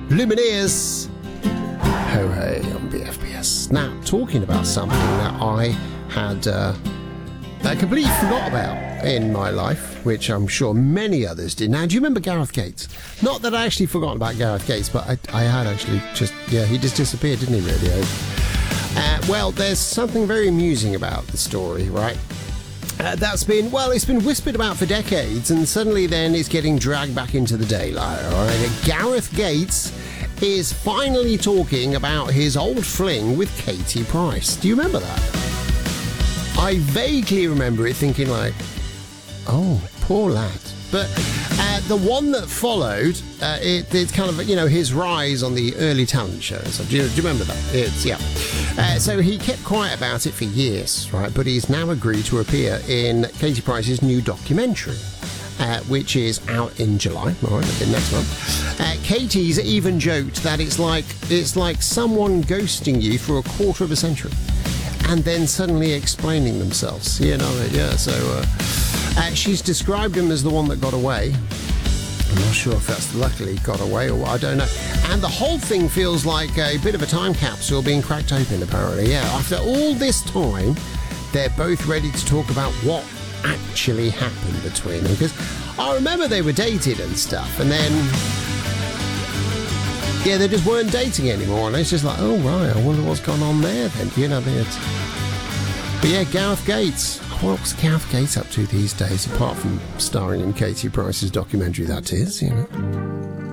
Lumineers. Ho hey on BFBS. Now, talking about something that I had completely forgot about in my life, which I'm sure many others did. Now, do you remember Gareth Gates? Not that I actually forgot about Gareth Gates, but I had actually he just disappeared, didn't he, really? Well, there's something very amusing about the story, right? It's been whispered about for decades, and suddenly then it's getting dragged back into the daylight, all right? Gareth Gates is finally talking about his old fling with Katie Price. Do you remember that? I vaguely remember it, thinking like, oh, poor lad. But the one that followed, it's kind of, his rise on the early talent shows. Do you remember that? So he kept quiet about it for years, right? But he's now agreed to appear in Katie Price's new documentary, which is out in July, all right, next month. Katie's even joked that it's like someone ghosting you for a quarter of a century and then suddenly explaining themselves, so she's described him as the one that got away. I'm not sure if that's luckily got away or what, I don't know. And the whole thing feels like a bit of a time capsule being cracked open, apparently. Yeah, after all this time, they're both ready to talk about what actually happened between them. Because I remember they were dated and stuff, and then, they just weren't dating anymore. And it's just like, oh, right, I wonder what's gone on there then. But yeah, Gareth Gates. What's Gareth Gates up to these days, apart from starring in Katie Price's documentary, that is,